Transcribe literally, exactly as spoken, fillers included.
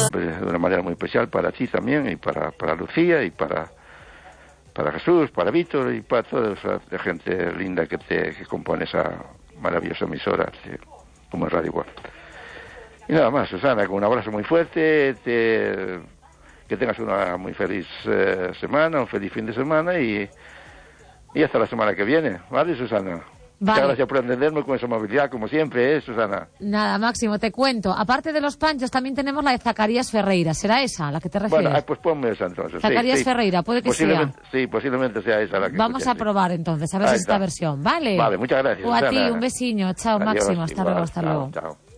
de una manera muy especial para ti también, y para, para Lucía, y para, para Jesús, para Víctor, y para toda esa gente linda que, te, que compone esa maravillosa emisora que, como es Radio Igual. Y nada más, Susana, con un abrazo muy fuerte, te, que tengas una muy feliz eh, semana, un feliz fin de semana, y, y hasta la semana que viene, ¿vale, Susana? Vale. Muchas gracias por atenderme con esa amabilidad, como siempre, ¿eh, Susana? Nada, Máximo, te cuento. Aparte de los panchos, también tenemos la de Zacarías Ferreira. ¿Será esa a la que te refieres? Bueno, pues ponme esa entonces. Zacarías sí, sí. Ferreira, puede que sea. Sí, posiblemente sea esa la que Vamos escuché, a probar entonces, a ver Ahí si es esta está. versión, ¿vale? Vale, muchas gracias, O a Susana. ti, un besiño. Chao, Adiós, Máximo. Hasta igual, luego, hasta chao, luego. chao.